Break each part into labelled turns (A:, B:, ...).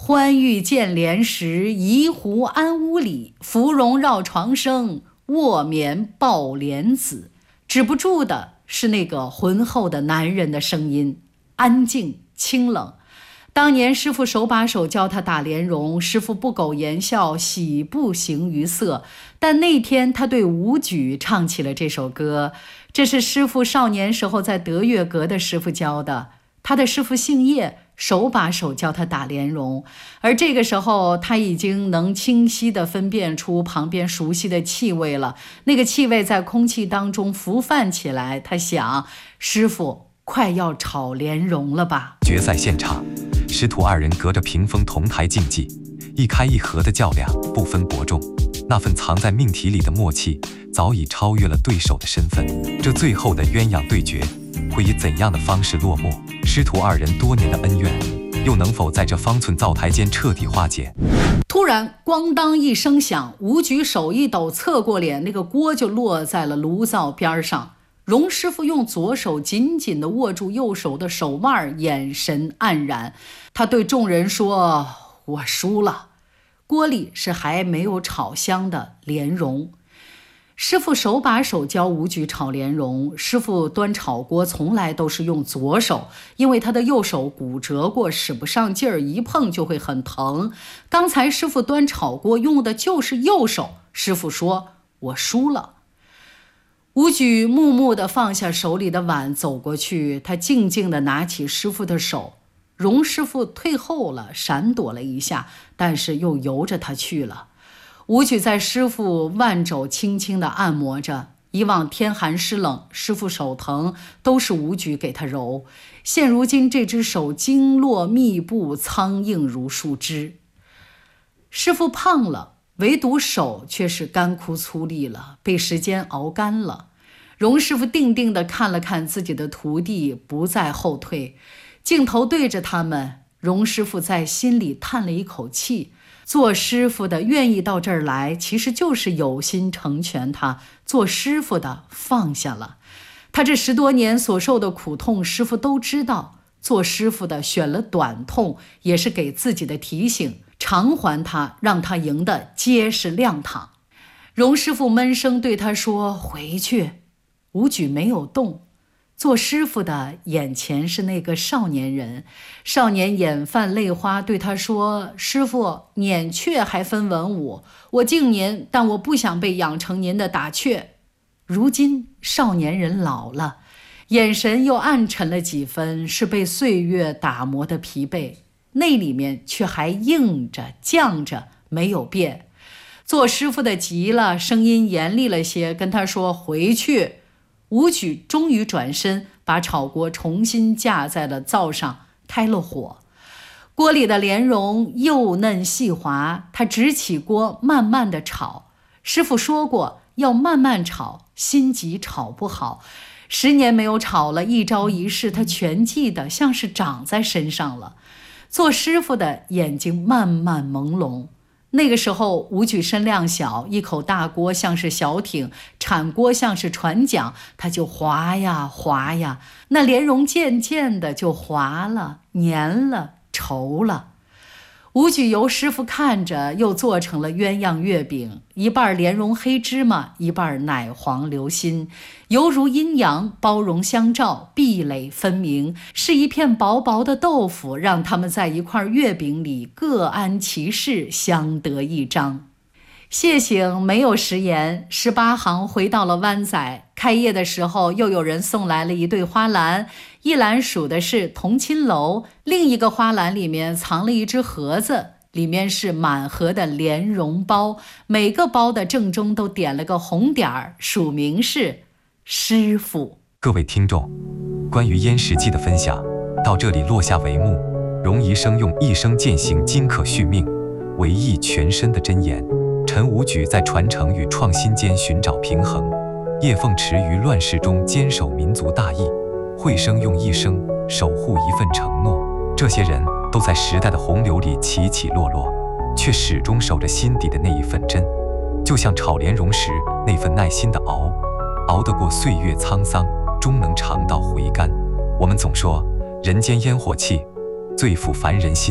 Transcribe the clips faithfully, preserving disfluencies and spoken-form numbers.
A: 欢欲见莲时，移壶安屋里。芙蓉绕床生，卧眠抱莲子。止不住的是那个浑厚的男人的声音，安静清冷。当年师父手把手教他打莲蓉，师父不苟言笑，喜不形于色。但那天他对武举唱起了这首歌，这是师父少年时候在德月阁的师父教的。他的师父姓叶，手把手教他打莲蓉，而这个时候他已经能清晰地分辨出旁边熟悉的气味了。那个气味在空气当中浮泛起来，他想，师父快要炒莲蓉了吧。
B: 决赛现场，师徒二人隔着屏风同台竞技，一开一合的较量，不分伯仲。那份藏在命题里的默契，早已超越了对手的身份。这最后的鸳鸯对决，会以怎样的方式落幕？师徒二人多年的恩怨，又能否在这方寸灶台间彻底化解？
A: 突然，咣当一声响，武举手一抖，侧过脸，那个锅就落在了炉灶边上。荣师傅用左手紧紧地握住右手的手腕，眼神黯然。他对众人说：“我输了。”锅里是还没有炒香的莲蓉。师傅手把手教武举炒莲蓉，师傅端炒锅从来都是用左手，因为他的右手骨折过，使不上劲儿，一碰就会很疼。刚才师傅端炒锅用的就是右手，师傅说：“我输了。”武举木木地放下手里的碗，走过去，他静静地拿起师傅的手。荣师傅退后了，闪躲了一下，但是又由着他去了。武举在师傅腕肘轻轻地按摩着，以往天寒湿冷，师傅手疼都是武举给他揉，现如今这只手经络密布，苍硬如树枝。师傅胖了，唯独手却是干枯粗粝了，被时间熬干了。荣师傅定定地看了看自己的徒弟，不再后退。镜头对着他们，荣师傅在心里叹了一口气。做师傅的愿意到这儿来，其实就是有心成全他。做师傅的放下了，他这十多年所受的苦痛，师傅都知道。做师傅的选了短痛，也是给自己的提醒，偿还他，让他赢得结实亮堂。荣师傅闷声对他说：“回去。”武举没有动。做师傅的眼前是那个少年人，少年眼泛泪花，对他说：“师傅，撵雀还分文武，我敬您，但我不想被养成您的打雀。”如今少年人老了，眼神又暗沉了几分，是被岁月打磨的疲惫，那里面却还硬着犟着，没有变。做师傅的急了，声音严厉了些，跟他说：“回去。”武举终于转身，把炒锅重新架在了灶上，开了火。锅里的莲蓉幼嫩细滑，他直起锅慢慢的炒。师傅说过要慢慢炒，心急炒不好。十年没有炒了，一招一式他全记得，像是长在身上了。做师傅的眼睛慢慢朦胧。那个时候武举身量小，一口大锅像是小艇，铲锅像是船桨，他就滑呀滑呀，那莲蓉渐渐的就滑了，黏了，稠了。武举由师傅看着，又做成了鸳鸯月饼，一半莲蓉黑芝麻，一半奶黄流心，犹如阴阳，包容相照，壁垒分明，是一片薄薄的豆腐，让他们在一块月饼里各安其事，相得益彰。谢醒没有食言，十八行回到了湾仔。开业的时候，又有人送来了一对花篮，一篮数的是同亲楼，另一个花篮里面藏了一只盒子，里面是满盒的莲蓉包，每个包的正中都点了个红点儿，署名是师傅。
B: 各位听众，关于燕食记的分享到这里落下帷幕。荣医生用一生践行金可续命，维益全身的箴言。陈武举在传承与创新间寻找平衡，叶凤池于乱世中坚守民族大义，惠生用一生守护一份承诺。这些人都在时代的洪流里起起落落，却始终守着心底的那一份真。就像炒莲蓉时那份耐心的熬，熬得过岁月沧桑，终能尝到回甘。我们总说人间烟火气，最抚凡人心，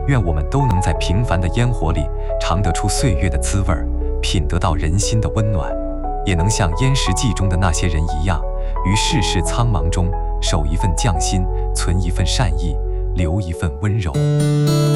B: 愿我们都能在平凡的烟火里尝得出岁月的滋味，品得到人心的温暖，也能像《燕食记》中的那些人一样，于世事苍茫中守一份匠心，存一份善意，留一份温柔。